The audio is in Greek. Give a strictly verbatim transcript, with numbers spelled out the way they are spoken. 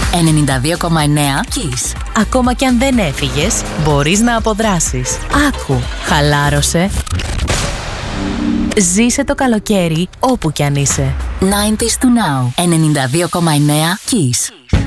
ενενήντα δύο κόμμα εννέα Kiss. Ακόμα κι αν δεν έφυγες, μπορείς να αποδράσεις. Άκου, χαλάρωσε. Ζήσε το καλοκαίρι όπου κι αν είσαι. ενενήντα του Now. ενενήντα δύο κόμμα εννέα Kiss.